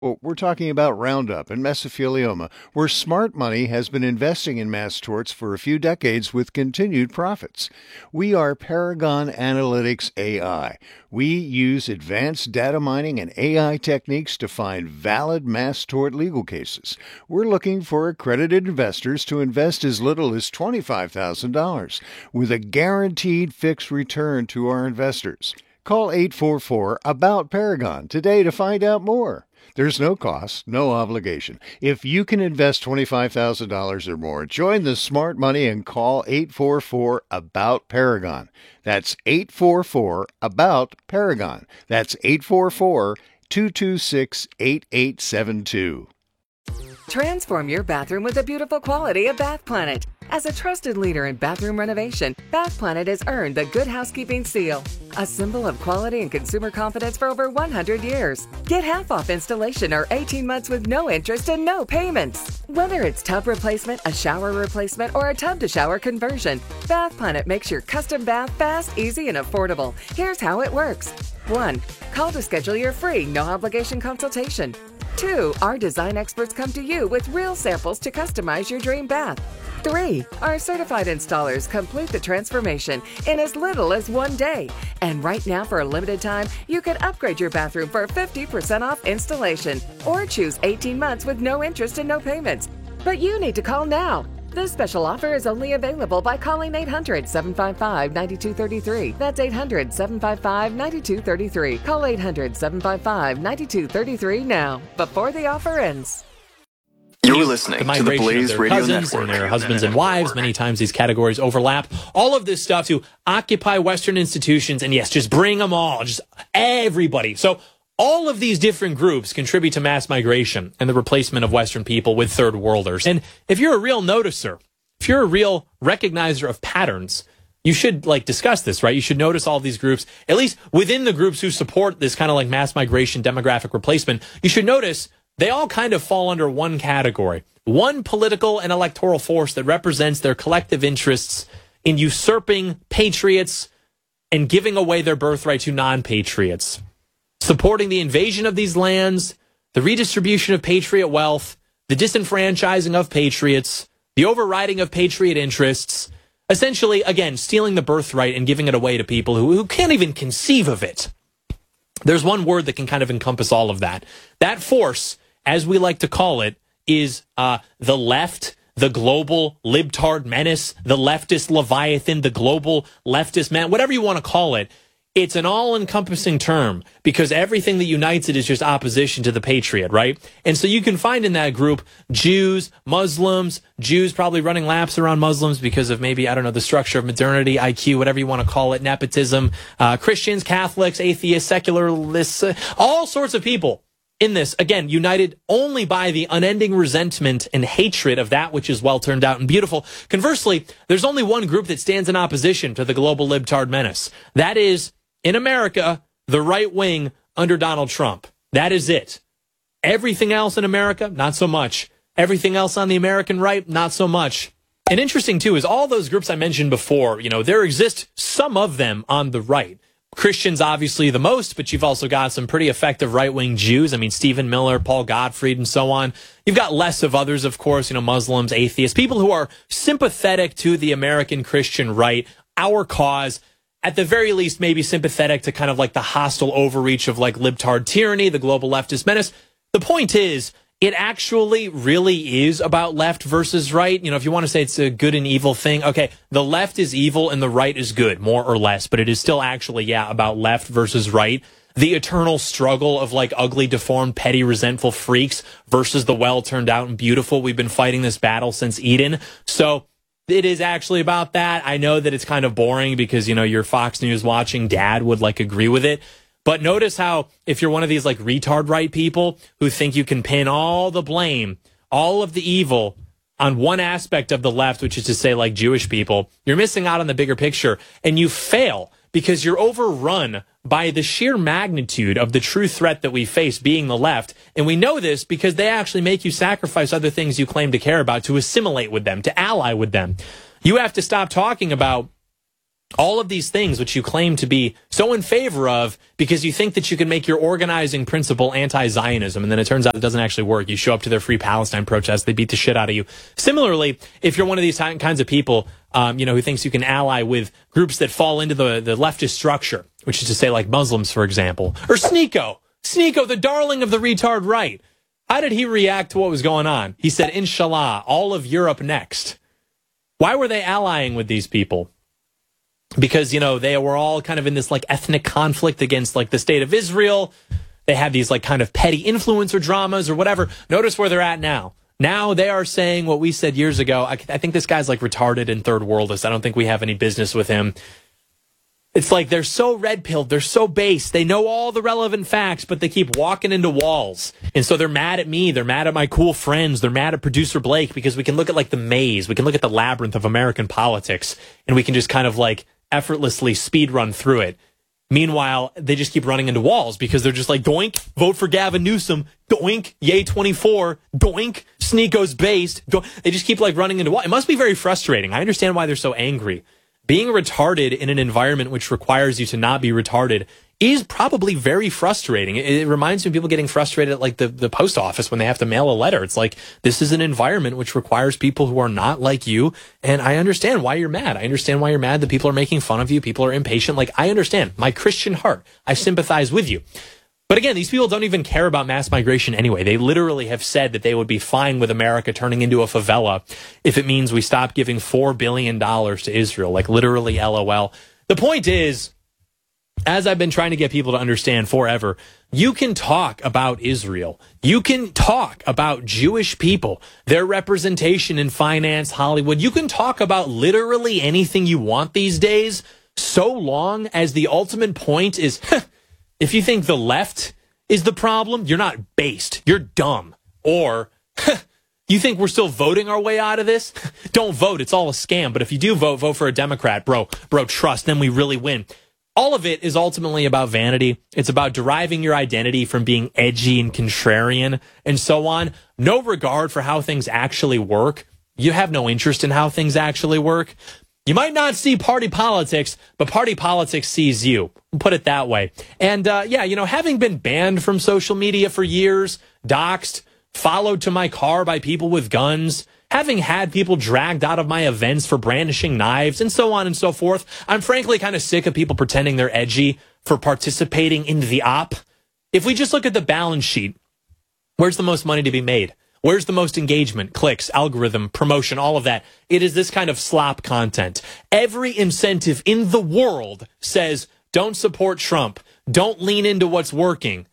Well, we're talking about Roundup and mesothelioma, where smart money has been investing in mass torts for a few decades with continued profits. We are Paragon Analytics AI. We use advanced data mining and AI techniques to find valid mass tort legal cases. We're looking for accredited investors to invest as little as $25,000 with a guaranteed fixed return to our investors. Call 844 about Paragon today to find out more. There's no cost, no obligation. If you can invest $25,000 or more, join the smart money and call 844 about Paragon. That's 844 about Paragon. That's 844 226 8872. Transform your bathroom with the beautiful quality of Bath Planet. As a trusted leader in bathroom renovation, Bath Planet has earned the Good Housekeeping seal, a symbol of quality and consumer confidence for over 100 years. Get half off installation or 18 months with no interest and no payments. Whether it's tub replacement, a shower replacement, or a tub-to-shower conversion, Bath Planet makes your custom bath fast, easy, and affordable. Here's how it works. 1. Call to schedule your free, no-obligation consultation. 2. Our design experts come to you with real samples to customize your dream bath. 3. Our certified installers complete the transformation in as little as 1 day. And right now, for a limited time, you can upgrade your bathroom for 50% off installation or choose 18 months with no interest and no payments. But you need to call now. This special offer is only available by calling 800-755-9233. That's 800-755-9233. Call 800-755-9233 now, before the offer ends. You're listening to the Blaze Radio cousins Network. And their husbands and wives. Many times these categories overlap. All of this stuff to occupy Western institutions. And yes, just bring them all. Just everybody. So all of these different groups contribute to mass migration and the replacement of Western people with third worlders. And if you're a real noticer, if you're a real recognizer of patterns, you should discuss this, right? You should notice all these groups, at least within the groups who support this kind of mass migration, demographic replacement. You should notice they all kind of fall under one category, one political and electoral force that represents their collective interests in usurping patriots and giving away their birthright to non-patriots, supporting the invasion of these lands, the redistribution of patriot wealth, the disenfranchising of patriots, the overriding of patriot interests, essentially, again, stealing the birthright and giving it away to people who can't even conceive of it. There's one word that can kind of encompass all of that. That force, as we like to call it, is the left, the global libtard menace, the leftist leviathan, the global leftist man, whatever you want to call it. It's an all-encompassing term because everything that unites it is just opposition to the patriot, right? And so you can find in that group Jews, Muslims, Jews probably running laps around Muslims because of maybe, I don't know, the structure of modernity, IQ, whatever you want to call it, nepotism, Christians, Catholics, atheists, secularists, all sorts of people in this, again, united only by the unending resentment and hatred of that which is well turned out and beautiful. Conversely, there's only one group that stands in opposition to the global libtard menace. That is, in America, the right wing under Donald Trump. That is it. Everything else in America, not so much. Everything else on the American right, not so much. And interesting, too, is all those groups I mentioned before, there exist some of them on the right. Christians, obviously, the most, but you've also got some pretty effective right-wing Jews. I mean, Stephen Miller, Paul Gottfried, and so on. You've got less of others, of course, Muslims, atheists, people who are sympathetic to the American Christian right, our cause, at the very least, maybe sympathetic to kind of the hostile overreach of libtard tyranny, the global leftist menace. The point is, it actually really is about left versus right. If you want to say it's a good and evil thing, okay, the left is evil and the right is good, more or less, but it is still actually, about left versus right. The eternal struggle of ugly, deformed, petty, resentful freaks versus the well turned out and beautiful. We've been fighting this battle since Eden. So it is actually about that. I know that it's kind of boring because, your Fox News watching dad would agree with it. But notice how if you're one of these retard right people who think you can pin all the blame, all of the evil on one aspect of the left, which is to say Jewish people, you're missing out on the bigger picture and you fail because you're overrun by the sheer magnitude of the true threat that we face being the left. And we know this because they actually make you sacrifice other things you claim to care about to assimilate with them, to ally with them. You have to stop talking about all of these things which you claim to be so in favor of because you think that you can make your organizing principle anti-Zionism, and then it turns out it doesn't actually work. You show up to their Free Palestine protests, they beat the shit out of you. Similarly, if you're one of these kinds of people, who thinks you can ally with groups that fall into the leftist structure, which is to say like Muslims, for example, or Sneeko, the darling of the retard right. How did he react to what was going on? He said, Inshallah, all of Europe next. Why were they allying with these people? Because, they were all kind of in this like ethnic conflict against like the state of Israel. They had these like kind of petty influencer dramas or whatever. Notice where they're at now. Now they are saying what we said years ago. I think this guy's like retarded and third worldist. I don't think we have any business with him. It's like they're so red-pilled, they're so base, they know all the relevant facts, but they keep walking into walls. And so they're mad at me, they're mad at my cool friends, they're mad at producer Blake, because we can look at like the maze, we can look at the labyrinth of American politics, and we can just kind of like effortlessly speed run through it. Meanwhile, they just keep running into walls because they're just like, doink, vote for Gavin Newsom, doink, yay 24, doink, Sneeko's based. They just keep like running into walls. It must be very frustrating. I understand why they're so angry. Being retarded in an environment which requires you to not be retarded is probably very frustrating. It reminds me of people getting frustrated at like the post office when they have to mail a letter. It's like, this is an environment which requires people who are not like you. And I understand why you're mad. I understand why you're mad that people are making fun of you. People are impatient. Like, I understand. My Christian heart, I sympathize with you. But again, these people don't even care about mass migration anyway. They literally have said that they would be fine with America turning into a favela if it means we stop giving $4 billion to Israel. Like, literally, LOL. The point is, as I've been trying to get people to understand forever, you can talk about Israel. You can talk about Jewish people, their representation in finance, Hollywood. You can talk about literally anything you want these days, so long as the ultimate point is, if you think the left is the problem, you're not based. You're dumb. Or you think we're still voting our way out of this? Don't vote. It's all a scam. But if you do vote for a Democrat, bro, trust, then we really win. All of it is ultimately about vanity. It's about deriving your identity from being edgy and contrarian and so on. No regard for how things actually work. You have no interest in how things actually work. You might not see party politics, but party politics sees you. Put it that way. And having been banned from social media for years, doxxed, followed to my car by people with guns, having had people dragged out of my events for brandishing knives, and so on and so forth, I'm frankly kind of sick of people pretending they're edgy for participating in the op. If we just look at the balance sheet, where's the most money to be made? Where's the most engagement, clicks, algorithm, promotion, all of that? It is this kind of slop content. Every incentive in the world says, don't support Trump. Don't lean into what's working.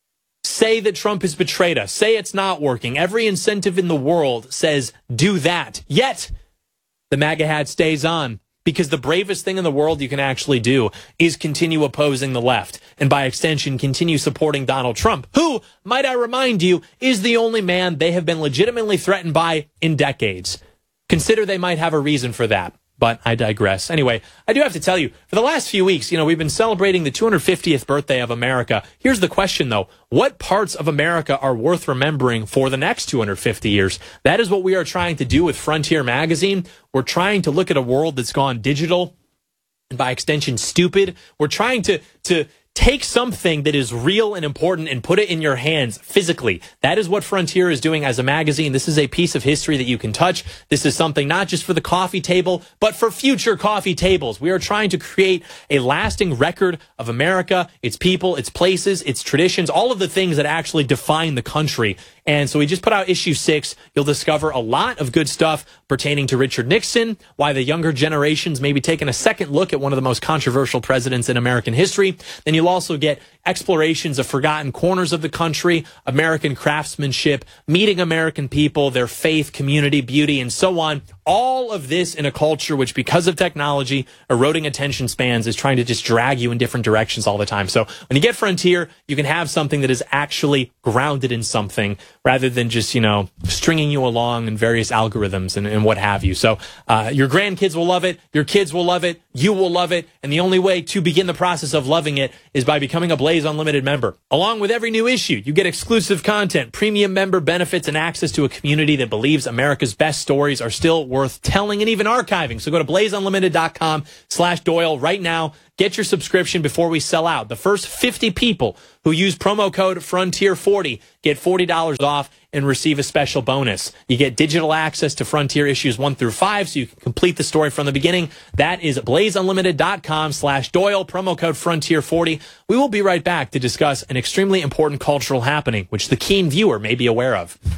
Say that Trump has betrayed us. Say it's not working. Every incentive in the world says, do that. Yet, the MAGA hat stays on. Because the bravest thing in the world you can actually do is continue opposing the left. And by extension, continue supporting Donald Trump, who, might I remind you, is the only man they have been legitimately threatened by in decades. Consider they might have a reason for that. But I digress. Anyway, I do have to tell you, for the last few weeks, we've been celebrating the 250th birthday of America. Here's the question, though. What parts of America are worth remembering for the next 250 years? That is what we are trying to do with Frontier Magazine. We're trying to look at a world that's gone digital and by extension stupid. We're trying to take something that is real and important and put it in your hands physically. That is what Frontier is doing as a magazine. This is a piece of history that you can touch. This is something not just for the coffee table, but for future coffee tables. We are trying to create a lasting record of America, its people, its places, its traditions, all of the things that actually define the country. And so we just put out issue 6. You'll discover a lot of good stuff pertaining to Richard Nixon, why the younger generations may be taking a second look at one of the most controversial presidents in American history. Then you'll also get explorations of forgotten corners of the country, American craftsmanship, meeting American people, their faith, community, beauty, and so on. All of this in a culture which, because of technology, eroding attention spans, is trying to just drag you in different directions all the time. So when you get Frontier, you can have something that is actually grounded in something rather than just, stringing you along in various algorithms and what have you. So your grandkids will love it. Your kids will love it. You will love it. And the only way to begin the process of loving it is by becoming a Blaze Unlimited member. Along with every new issue, you get exclusive content, premium member benefits, and access to a community that believes America's best stories are still worth telling and even archiving. So go to blazeunlimited.com/Doyle right now. Get your subscription before we sell out. The first 50 people who use promo code Frontier40 get $40 off and receive a special bonus. You get digital access to Frontier issues 1 through 5, so you can complete the story from the beginning. That is blazeunlimited.com/Doyle, promo code Frontier40. We will be right back to discuss an extremely important cultural happening, which the keen viewer may be aware of.